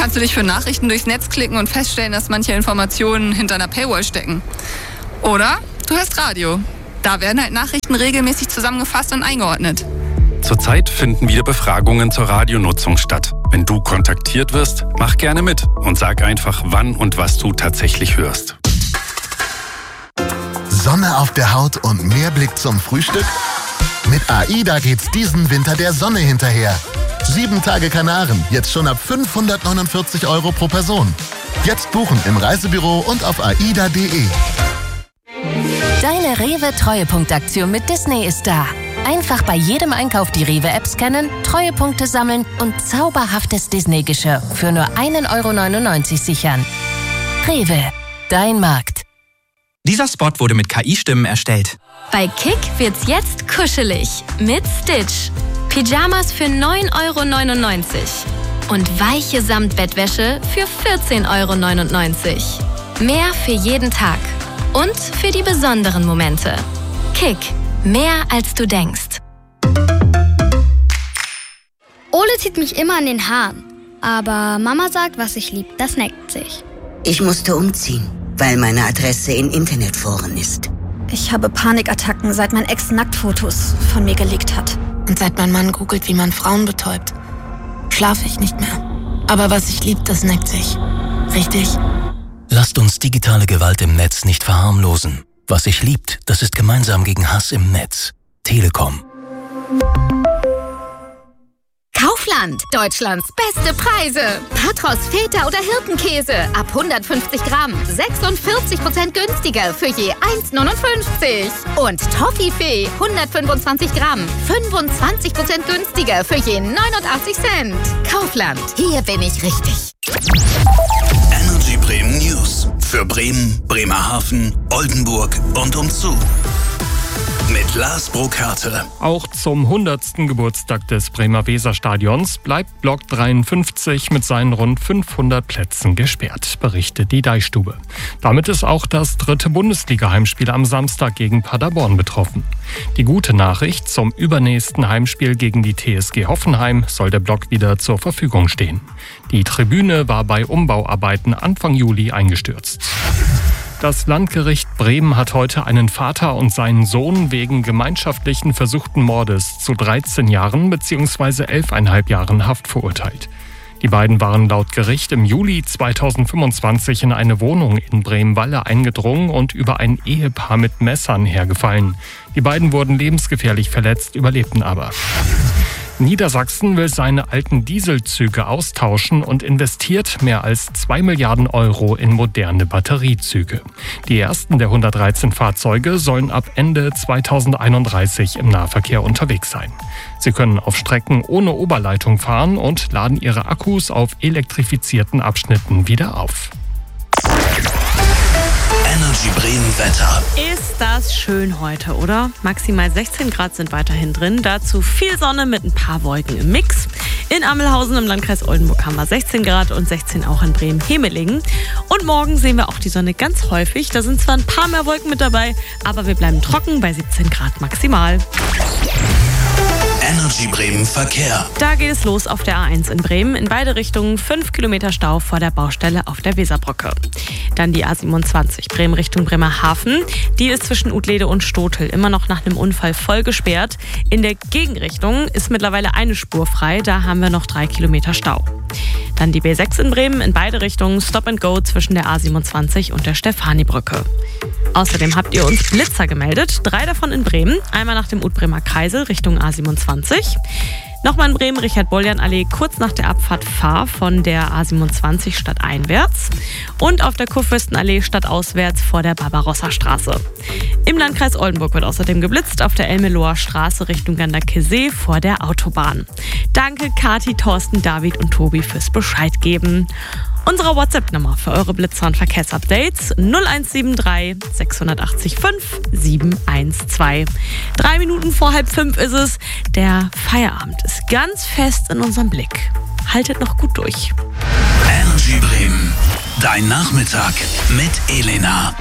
kannst du dich für Nachrichten durchs Netz klicken und feststellen, dass manche Informationen hinter einer Paywall stecken. Oder du hörst Radio. Da werden halt Nachrichten regelmäßig zusammengefasst und eingeordnet. Zurzeit finden wieder Befragungen zur Radionutzung statt. Wenn du kontaktiert wirst, mach gerne mit und sag einfach, wann und was du tatsächlich hörst. Sonne auf der Haut und mehr Blick zum Frühstück? Mit AIDA geht's diesen Winter der Sonne hinterher. 7 Tage Kanaren, jetzt schon ab 549 € pro Person. Jetzt buchen im Reisebüro und auf aida.de. Deine Rewe-Treuepunktaktion mit Disney ist da. Einfach bei jedem Einkauf die Rewe-App scannen, Treuepunkte sammeln und zauberhaftes Disney-Geschirr für nur 1,99 € sichern. Rewe, dein Markt. Dieser Spot wurde mit KI-Stimmen erstellt. Bei Kick wird's jetzt kuschelig mit Stitch. Pyjamas für 9,99 € und weiche Samtbettwäsche für 14,99 €. Mehr für jeden Tag und für die besonderen Momente. Kick. Mehr als du denkst. Ole zieht mich immer an den Haaren. Aber Mama sagt, was ich lieb, das neckt sich. Ich musste umziehen, weil meine Adresse in Internetforen ist. Ich habe Panikattacken, seit mein Ex Nacktfotos von mir geleakt hat. Und seit mein Mann googelt, wie man Frauen betäubt, schlafe ich nicht mehr. Aber was ich lieb, das neckt sich. Richtig? Lasst uns digitale Gewalt im Netz nicht verharmlosen. Was sich liebt, das ist gemeinsam gegen Hass im Netz. Telekom. Kaufland, Deutschlands beste Preise. Patros, Feta oder Hirtenkäse ab 150 Gramm, 46% günstiger für je 1,59. Und Toffifee, 125 Gramm, 25% günstiger für je 89 Cent. Kaufland, hier bin ich richtig. Energy Bremen News. Für Bremen, Bremerhaven, Oldenburg und umzu. Mit Lars Burkhardt. Auch zum 100. Geburtstag des Bremer Weserstadions bleibt Block 53 mit seinen rund 500 Plätzen gesperrt, berichtet die Deichstube. Damit ist auch das 3. Bundesliga-Heimspiel am Samstag gegen Paderborn betroffen. Die gute Nachricht: zum übernächsten Heimspiel gegen die TSG Hoffenheim soll der Block wieder zur Verfügung stehen. Die Tribüne war bei Umbauarbeiten Anfang Juli eingestürzt. Das Landgericht Bremen hat heute einen Vater und seinen Sohn wegen gemeinschaftlichen versuchten Mordes zu 13 Jahren bzw. 11,5 Jahren Haft verurteilt. Die beiden waren laut Gericht im Juli 2025 in eine Wohnung in Bremen-Walle eingedrungen und über ein Ehepaar mit Messern hergefallen. Die beiden wurden lebensgefährlich verletzt, überlebten aber. Niedersachsen will seine alten Dieselzüge austauschen und investiert mehr als 2 Milliarden € in moderne Batteriezüge. Die ersten der 113 Fahrzeuge sollen ab Ende 2031 im Nahverkehr unterwegs sein. Sie können auf Strecken ohne Oberleitung fahren und laden ihre Akkus auf elektrifizierten Abschnitten wieder auf. Energy Bremen Wetter. Ist das schön heute, oder? Maximal 16 Grad sind weiterhin drin. Dazu viel Sonne mit ein paar Wolken im Mix. In Ammelhausen im Landkreis Oldenburg haben wir 16 Grad und 16 auch in Bremen-Hemelingen. Und morgen sehen wir auch die Sonne ganz häufig. Da sind zwar ein paar mehr Wolken mit dabei, aber wir bleiben trocken bei 17 Grad maximal. Energy Bremen Verkehr. Da geht es los auf der A1 in Bremen. In beide Richtungen 5 Kilometer Stau vor der Baustelle auf der Weserbrücke. Dann die A27 Bremen Richtung Bremerhaven. Die ist zwischen Utlede und Stotel immer noch nach einem Unfall voll gesperrt. In der Gegenrichtung ist mittlerweile eine Spur frei. Da haben wir noch 3 Kilometer Stau. Dann die B6 in Bremen. In beide Richtungen Stop and Go zwischen der A27 und der Stefanibrücke. Außerdem habt ihr uns Blitzer gemeldet. 3 davon in Bremen. Einmal nach dem Utbremer Kreisel Richtung A27. Nochmal in Bremen, Richard-Boljan-Allee, kurz nach der Abfahrt Fahr von der A27 stadteinwärts. Und auf der Kurfürstenallee stadtauswärts vor der Barbarossa-Straße. Im Landkreis Oldenburg wird außerdem geblitzt auf der Elmeloher Straße Richtung Ganderkesee vor der Autobahn. Danke Kati, Thorsten, David und Tobi fürs Bescheid geben. Unsere WhatsApp-Nummer für eure Blitzer- und Verkehrsupdates 0173 680 5 712. 3 Minuten vor 4:30 ist es. Der Feierabend ist ganz fest in unserem Blick. Haltet noch gut durch. Energy Bremen. Dein Nachmittag mit Elena.